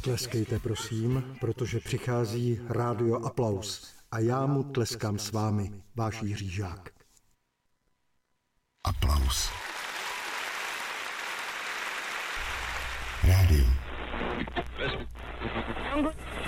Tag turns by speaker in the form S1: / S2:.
S1: Tleskejte, prosím, protože přichází Rádio Aplaus a já mu tleskám s vámi, váš Jiří Žák.
S2: Aplaus. Rádio.